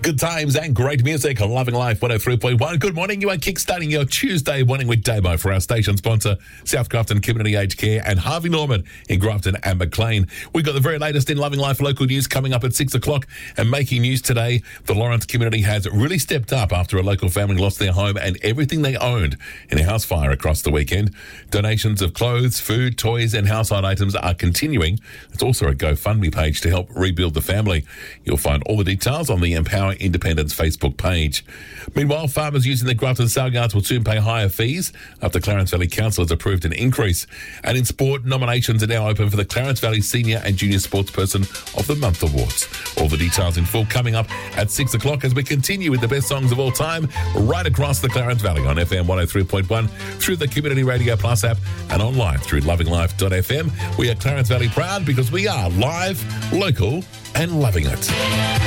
Good times and great music on Loving Life 103.1. Good morning. You are kickstarting your Tuesday morning with Damo for our station sponsor, South Grafton Community Aged Care and Harvey Norman in Grafton and McLean. We've got the very latest in Loving Life local news coming up at 6 o'clock. And making news today, the Lawrence community has really stepped up after a local family lost their home and everything they owned in a house fire across the weekend. Donations of clothes, food, toys and household items are continuing. There's also a GoFundMe page to help rebuild the family. You'll find all the details on the Empower Independence Facebook page. Meanwhile, farmers using the Grafton sale yards will soon pay higher fees after Clarence Valley Council has approved an increase. And in sport, nominations are now open for the Clarence Valley Senior and Junior Sportsperson of the Month Awards. All the details in full coming up at 6 o'clock as we continue with the best songs of all time right across the Clarence Valley on FM 103.1 through the Community Radio Plus app and online through lovinglife.fm. We are Clarence Valley proud because we are live, local and loving it.